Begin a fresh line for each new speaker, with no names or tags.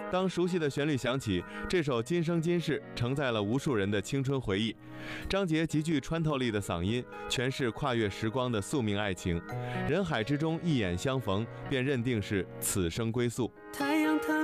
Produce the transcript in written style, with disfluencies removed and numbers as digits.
当熟悉的旋律响起，这首《今生今世》承载了无数人的青春回忆。张杰极具穿透力的嗓音，诠释跨越时光的宿命爱情。人海之中一眼相逢，便认定是此生归宿。
太